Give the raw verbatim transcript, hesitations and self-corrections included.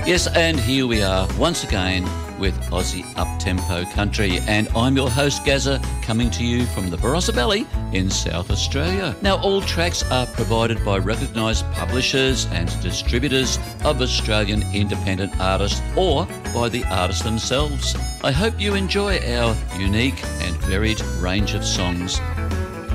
Yes, and here we are once again with Aussie up-tempo country, and I'm your host Gazza, coming to you from the Barossa Valley in South Australia. Now, all tracks are provided by recognised publishers and distributors of Australian independent artists or by the artists themselves. I hope you enjoy our unique and varied range of songs